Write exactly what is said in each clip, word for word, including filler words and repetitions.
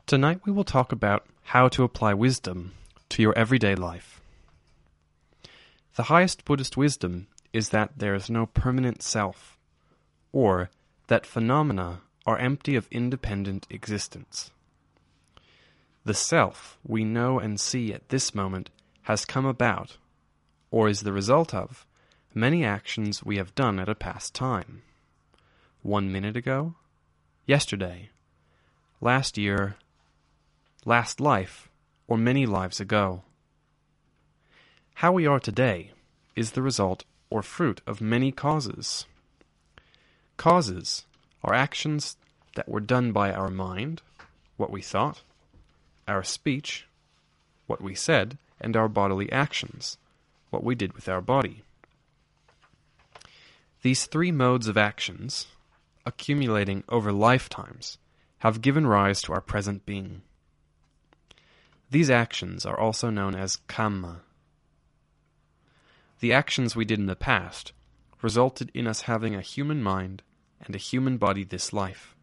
Tonight we will talk about how to apply wisdom to your everyday life. The highest Buddhist wisdom is that there is no permanent self, or that phenomena are empty of independent existence. The self we know and see at this moment has come about, or is the result of, many actions we have done at a past time. One minute ago, yesterday, last year, last life, or many lives ago. How we are today is the result or fruit of many causes. Causes are actions that were done by our mind, what we thought, our speech, what we said, and our bodily actions, what we did with our body. These three modes of actions, accumulating over lifetimes, have given rise to our present being. These actions are also known as kamma. The actions we did in the past resulted in us having a human mind and a human body this life.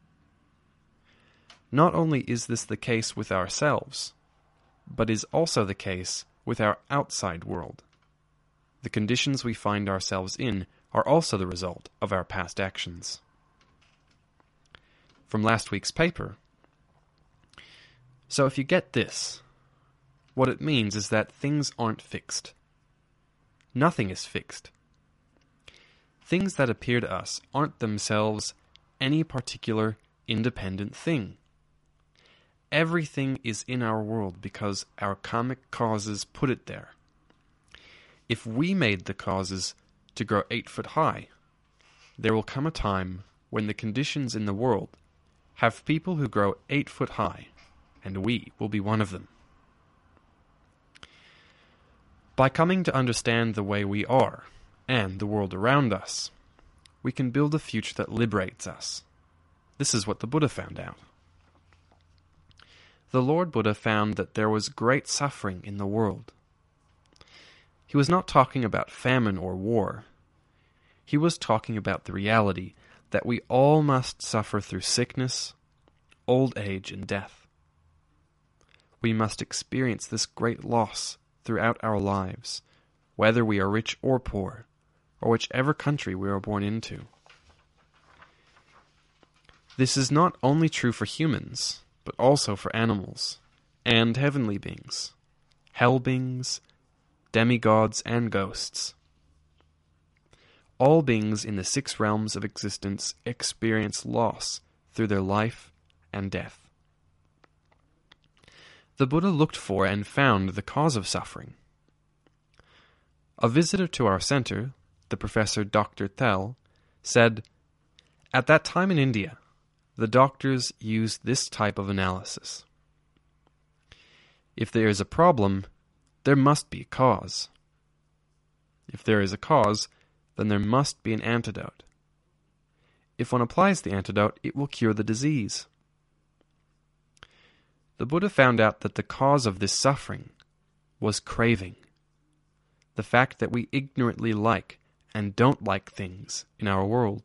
Not only is this the case with ourselves, but is also the case with our outside world. The conditions we find ourselves in are also the result of our past actions. From last week's paper. So if you get this, what it means is that things aren't fixed. Nothing is fixed. Things that appear to us aren't themselves any particular independent thing. Everything is in our world because our karmic causes put it there. If we made the causes to grow eight foot high, there will come a time when the conditions in the world have people who grow eight foot high, and we will be one of them. By coming to understand the way we are, and the world around us, we can build a future that liberates us. This is what the Buddha found out. The Lord Buddha found that there was great suffering in the world. He was not talking about famine or war. He was talking about the reality that we all must suffer through sickness, old age, and death. We must experience this great loss throughout our lives, whether we are rich or poor, or whichever country we are born into. This is not only true for humans, but also for animals, and heavenly beings, hell beings, demigods, and ghosts. All beings in the six realms of existence experience loss through their life and death. The Buddha looked for and found the cause of suffering. A visitor to our center, the Professor Doctor Thel, said, "At that time in India, the doctors used this type of analysis. If there is a problem, there must be a cause. If there is a cause, then there must be an antidote. If one applies the antidote, it will cure the disease." The Buddha found out that the cause of this suffering was craving, the fact that we ignorantly like and don't like things in our world.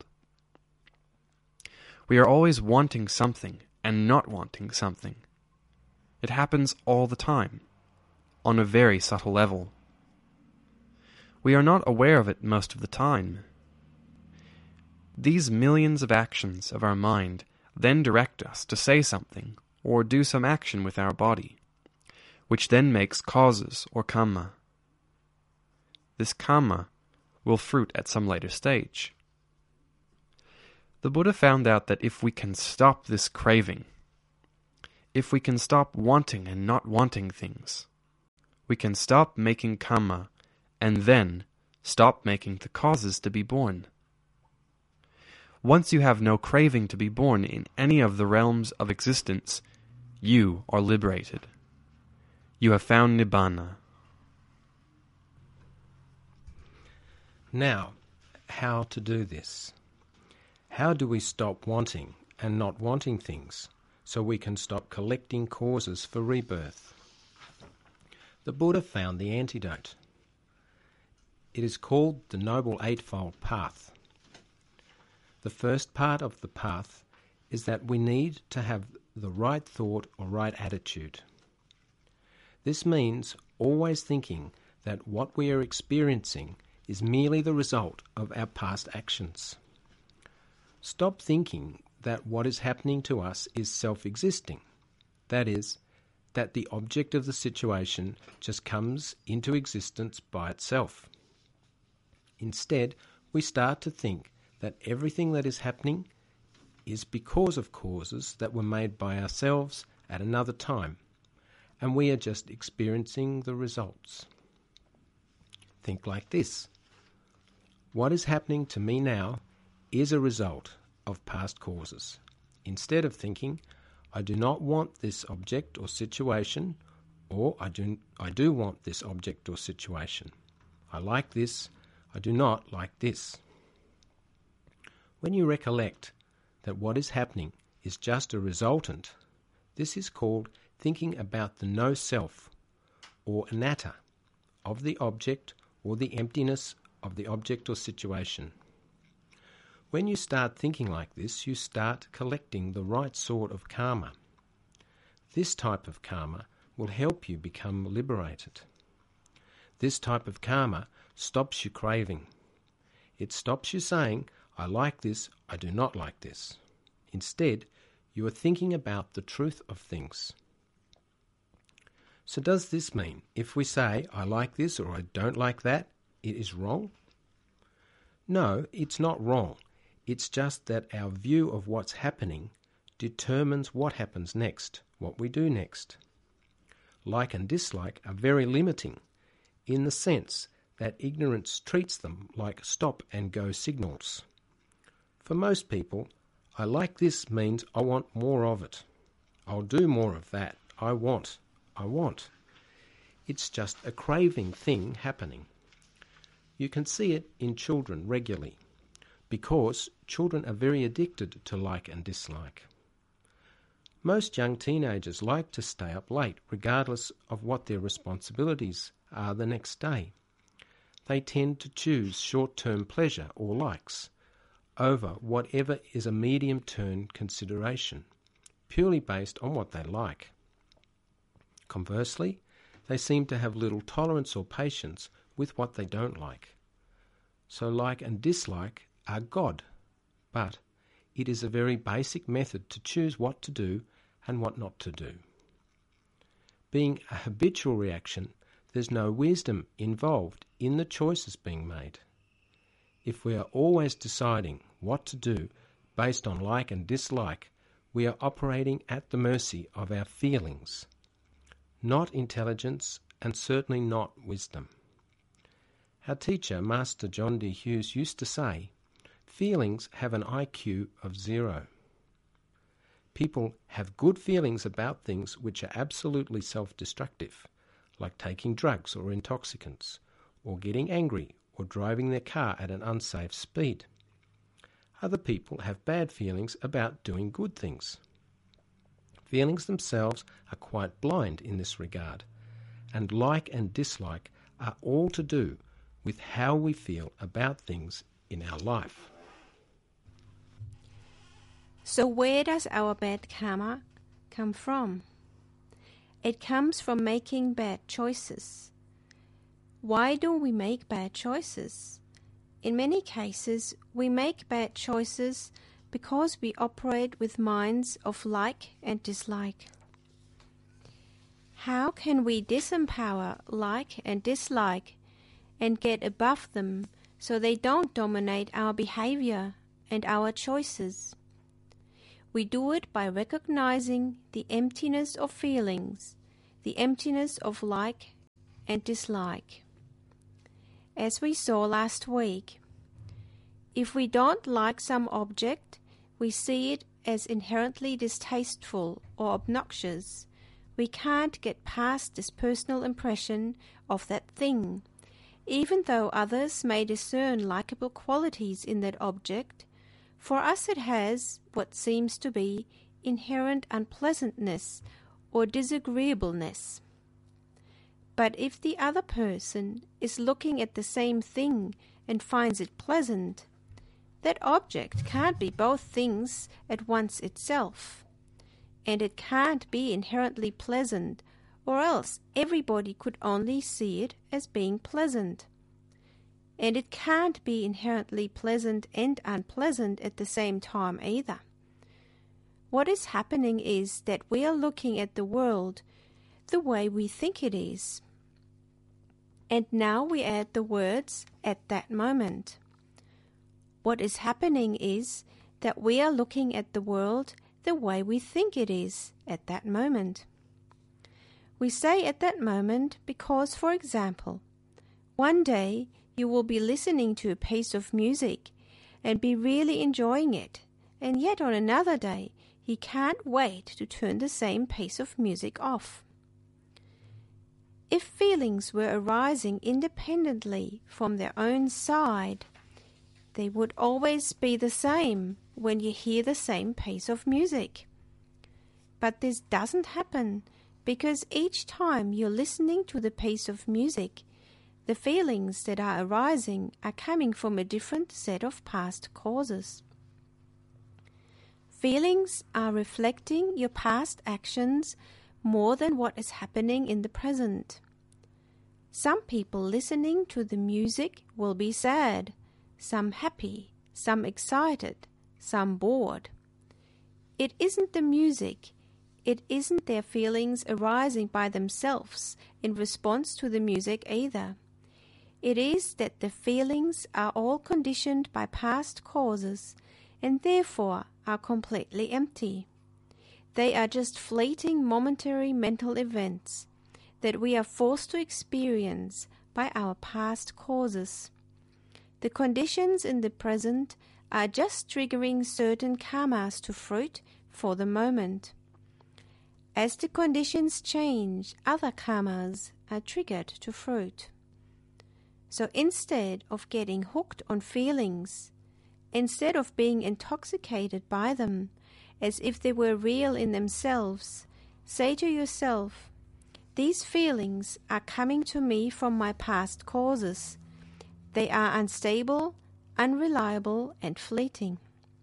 We are always wanting something and not wanting something. It happens all the time, on a very subtle level. We are not aware of it most of the time. These millions of actions of our mind then direct us to say something or do some action with our body, which then makes causes or kamma. This kamma will fruit at some later stage. The Buddha found out that if we can stop this craving, if we can stop wanting and not wanting things, we can stop making kamma and then stop making the causes to be born. Once you have no craving to be born in any of the realms of existence, you are liberated. You have found Nibbana. Now, how to do this? How do we stop wanting and not wanting things so we can stop collecting causes for rebirth? The Buddha found the antidote. It is called the Noble Eightfold Path. The first part of the path is that we need to have the right thought or right attitude. This means always thinking that what we are experiencing is merely the result of our past actions. Stop thinking that what is happening to us is self-existing. That is, that the object of the situation just comes into existence by itself. Instead, we start to think that everything that is happening is because of causes that were made by ourselves at another time, and we are just experiencing the results. Think like this. What is happening to me now is a result of past causes. Instead of thinking, I do not want this object or situation, or I do, I do want this object or situation. I like this, I do not like this. When you recollect that what is happening is just a resultant, this is called thinking about the no-self, or anatta, of the object or the emptiness of the object or situation. When you start thinking like this, you start collecting the right sort of karma. This type of karma will help you become liberated. This type of karma stops you craving. It stops you saying, I like this, I do not like this. Instead, you are thinking about the truth of things. So does this mean if we say, I like this or I don't like that, it is wrong? No, it's not wrong. It's just that our view of what's happening determines what happens next, what we do next. Like and dislike are very limiting in the sense that ignorance treats them like stop-and-go signals. For most people, I like this means I want more of it. I'll do more of that. I want. I want. It's just a craving thing happening. You can see it in children regularly, because children are very addicted to like and dislike. Most young teenagers like to stay up late regardless of what their responsibilities are the next day. They tend to choose short-term pleasure or likes over whatever is a medium-term consideration, purely based on what they like. Conversely, they seem to have little tolerance or patience with what they don't like. So like and dislike are God, but it is a very basic method to choose what to do and what not to do. Being a habitual reaction, there's no wisdom involved in the choices being made. If we are always deciding what to do based on like and dislike, we are operating at the mercy of our feelings, not intelligence and certainly not wisdom. Our teacher, Master John D. Hughes, used to say, feelings have an I Q of zero. People have good feelings about things which are absolutely self-destructive, like taking drugs or intoxicants, or getting angry, or driving their car at an unsafe speed. Other people have bad feelings about doing good things. Feelings themselves are quite blind in this regard, and like and dislike are all to do with how we feel about things in our life. So where does our bad karma come from? It comes from making bad choices. Why do we make bad choices? In many cases, we make bad choices because we operate with minds of like and dislike. How can we disempower like and dislike and get above them so they don't dominate our behavior and our choices? We do it by recognizing the emptiness of feelings, the emptiness of like and dislike. As we saw last week, if we don't like some object, we see it as inherently distasteful or obnoxious. We can't get past this personal impression of that thing. Even though others may discern likable qualities in that object, for us it has what seems to be inherent unpleasantness or disagreeableness. But if the other person is looking at the same thing and finds it pleasant, that object can't be both things at once itself. and it can't be inherently pleasant, or else everybody could only see it as being pleasant. And it can't be inherently pleasant and unpleasant at the same time either. What is happening is that we are looking at the world the way we think it is. And now we add the words "at that moment." What is happening is that we are looking at the world the way we think it is at that moment. We say "at that moment" because, for example, one day you will be listening to a piece of music and be really enjoying it, and yet on another day you can't wait to turn the same piece of music off. If feelings were arising independently from their own side, they would always be the same when you hear the same piece of music. But this doesn't happen because each time you're listening to the piece of music, the feelings that are arising are coming from a different set of past causes. Feelings are reflecting your past actions more than what is happening in the present. Some people listening to the music will be sad, some happy, some excited, some bored. It isn't the music, it isn't their feelings arising by themselves in response to the music either. It is that the feelings are all conditioned by past causes and therefore are completely empty. They are just fleeting momentary mental events that we are forced to experience by our past causes. The conditions in the present are just triggering certain karmas to fruit for the moment. As the conditions change, other karmas are triggered to fruit. So instead of getting hooked on feelings, instead of being intoxicated by them as if they were real in themselves, say to yourself, "These feelings are coming to me from my past causes. They are unstable, unreliable, and fleeting."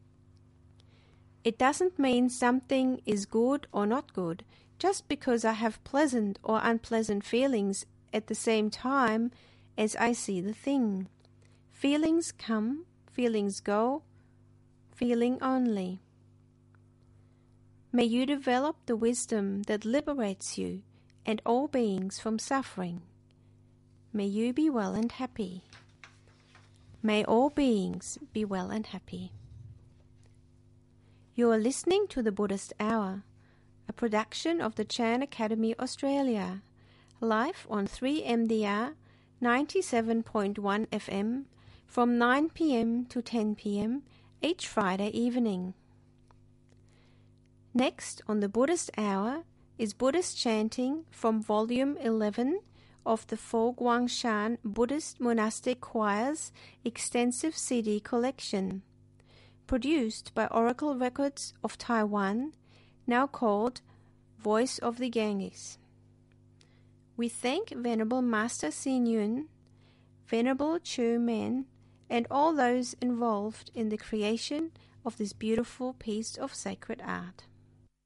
It doesn't mean something is good or not good just because I have pleasant or unpleasant feelings at the same time as I see the thing. Feelings come, feelings go, feeling only. May you develop the wisdom that liberates you and all beings from suffering. May you be well and happy. May all beings be well and happy. You are listening to the Buddhist Hour, a production of the Chan Academy Australia, live on three M D R ninety-seven point one F M from nine p m to ten p m each Friday evening. Next on the Buddhist Hour is Buddhist chanting from Volume eleven of the Fo Guangshan Buddhist Monastic Choir's extensive C D collection, produced by Oracle Records of Taiwan, now called Voice of the Ganges. We thank Venerable Master Hsien Yun, Venerable Chu Men, and all those involved in the creation of this beautiful piece of sacred art.